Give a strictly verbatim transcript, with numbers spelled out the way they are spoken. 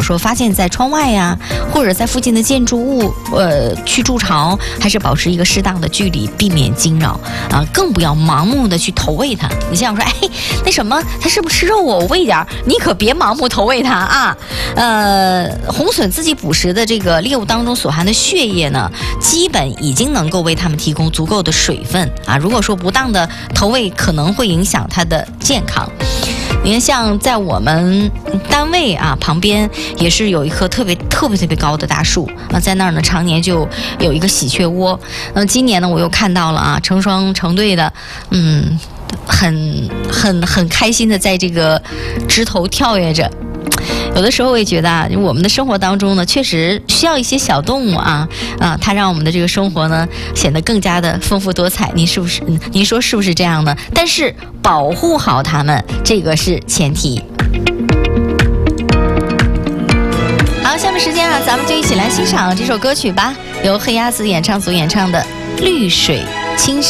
说发现在窗外呀、啊，或者在附近的建筑物，呃，去筑巢，还是保持一个适当的距离，避免惊扰啊，更不要盲目的去投喂它。你想说，哎，那什么，它是不是吃肉我喂点儿？你可别盲目投喂它啊。呃，红隼自己捕食的这个猎物当中所含的血液呢，基本已经能够为它们提供足够的水分啊。如果说不当的投喂，可能会影响它的健康。你看，像在我们单位啊旁边也是有一棵特别特别特别高的大树啊，在那儿呢常年就有一个喜鹊窝。那今年呢我又看到了啊，成双成对的，嗯，很很很开心的在这个枝头跳跃着。有的时候我也觉得啊，我们的生活当中呢，确实需要一些小动物啊啊，它让我们的这个生活呢显得更加的丰富多彩。你是不是？您说是不是这样呢？但是保护好它们，这个是前提。好，下面时间啊，咱们就一起来欣赏这首歌曲吧，由黑鸭子演唱组演唱的《绿水青山》。